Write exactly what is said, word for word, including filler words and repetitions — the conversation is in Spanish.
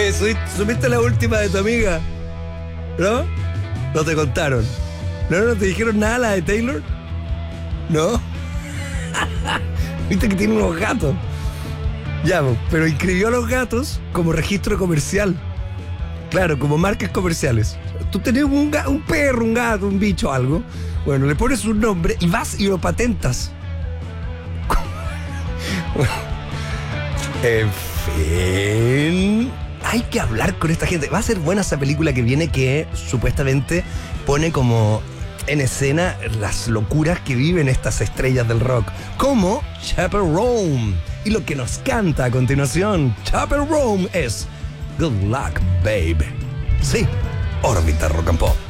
Oye, ¿supiste la última de tu amiga? ¿No? No te contaron. ¿No, no te dijeron nada la de Taylor? ¿No? Viste que tiene unos gatos. Ya, pero inscribió a los gatos como registro comercial. Claro, como marcas comerciales. Tú tenés un, ga- un perro, un gato, un bicho, algo. Bueno, le pones un nombre y vas y lo patentas. En fin, hay que hablar con esta gente. Va a ser buena esa película que viene, que supuestamente pone como en escena las locuras que viven estas estrellas del rock, como Chappell Roan. Y lo que nos canta a continuación, Chappell Roan, es Good Luck, Babe. Sí, órbita Rock and Pop.